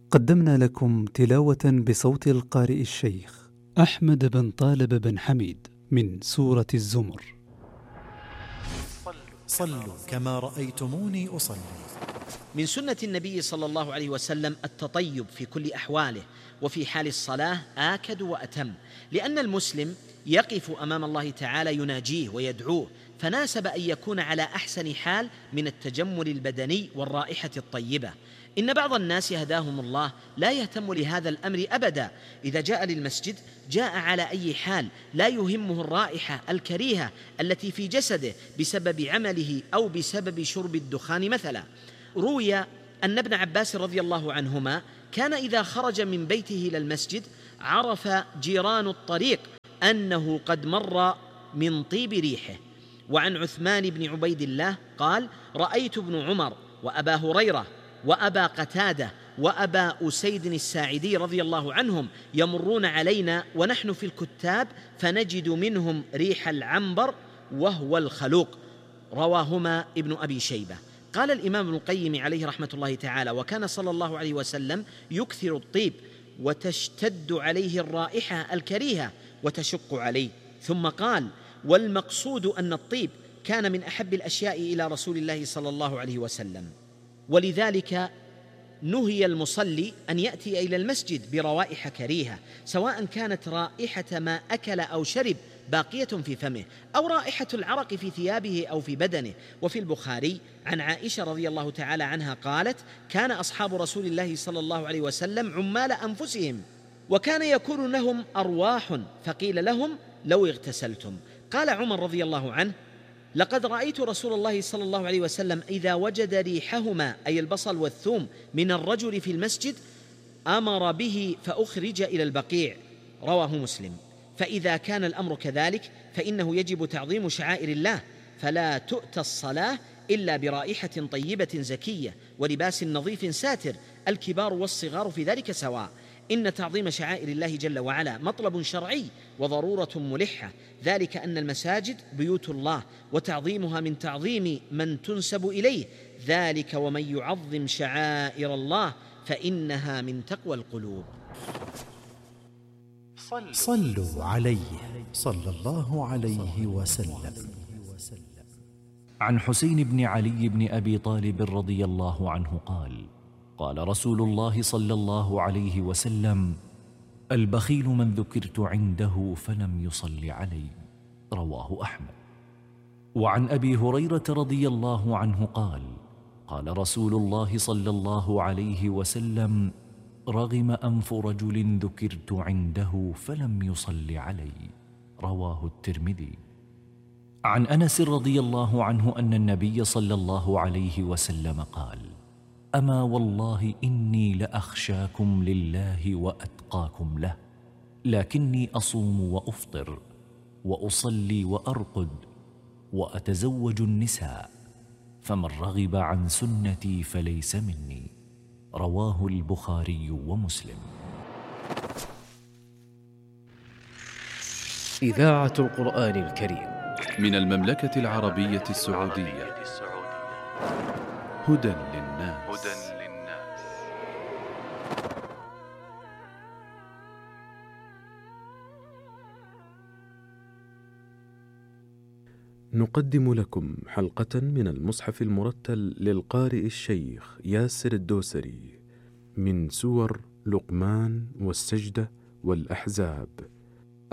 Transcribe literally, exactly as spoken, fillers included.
قدمنا لكم تلاوة بصوت القارئ الشيخ أحمد بن طالب بن حميد من سورة الزمر. صلوا كما رأيتموني أصلي. من سنة النبي صلى الله عليه وسلم التطيب في كل أحواله، وفي حال الصلاة آكد وأتم، لأن المسلم يقف أمام الله تعالى يناجيه ويدعوه، فناسب أن يكون على أحسن حال من التجمل البدني والرائحة الطيبة. إن بعض الناس هداهم الله لا يهتم لهذا الأمر أبدا، إذا جاء للمسجد جاء على أي حال، لا يهمه الرائحة الكريهة التي في جسده بسبب عمله أو بسبب شرب الدخان مثلا. روي أن ابن عباس رضي الله عنهما كان إذا خرج من بيته إلى المسجد عرف جيران الطريق أنه قد مر من طيب ريحه. وعن عثمان بن عبيد الله قال: رأيت ابن عمر وأبا هريرة وأبا قتادة وأبا أسيد الساعدي رضي الله عنهم يمرون علينا ونحن في الكتاب فنجد منهم ريح العنبر وهو الخلوق. رواهما ابن أبي شيبة. قال الإمام ابن القيم عليه رحمة الله تعالى: وكان صلى الله عليه وسلم يكثر الطيب وتشتد عليه الرائحة الكريهة وتشق عليه. ثم قال: والمقصود أن الطيب كان من أحب الأشياء إلى رسول الله صلى الله عليه وسلم، ولذلك نهي المصلي أن يأتي إلى المسجد بروائح كريهة، سواء كانت رائحة ما أكل أو شرب باقية في فمه، أو رائحة العرق في ثيابه أو في بدنه. وفي البخاري عن عائشة رضي الله تعالى عنها قالت: كان أصحاب رسول الله صلى الله عليه وسلم عمال أنفسهم، وكان يكون لهم أرواح، فقيل لهم: لو اغتسلتم. قال عمر رضي الله عنه: لقد رأيت رسول الله صلى الله عليه وسلم إذا وجد ريحهما، أي البصل والثوم، من الرجل في المسجد أمر به فأخرج إلى البقيع. رواه مسلم. فإذا كان الأمر كذلك فإنه يجب تعظيم شعائر الله، فلا تؤتى الصلاة إلا برائحة طيبة زكية ولباس نظيف ساتر، الكبار والصغار في ذلك سواء. إن تعظيم شعائر الله جل وعلا مطلب شرعي وضرورة ملحة، ذلك أن المساجد بيوت الله، وتعظيمها من تعظيم من تنسب إليه، ذلك ومن يعظم شعائر الله فإنها من تقوى القلوب. صلوا عليه صلى الله عليه وسلم. عن حسين بن علي بن أبي طالب رضي الله عنه قال: قال رسول الله صلى الله عليه وسلم: البخيل من ذكرت عنده فلم يصل علي. رواه أحمد. وعن أبي هريرة رضي الله عنه قال: قال رسول الله صلى الله عليه وسلم: رغم أنف رجل ذكرت عنده فلم يصل علي. رواه الترمذي. عن أنس رضي الله عنه أن النبي صلى الله عليه وسلم قال: أما والله إني لأخشاكم لله وأتقاكم له، لكني أصوم وأفطر وأصلي وأرقد وأتزوج النساء، فمن رغب عن سنتي فليس مني. رواه البخاري ومسلم. إذاعة القرآن الكريم من المملكة العربية السعودية. هدى للناس. نقدم لكم حلقة من المصحف المرتل للقارئ الشيخ ياسر الدوسري من سور لقمان والسجدة والأحزاب.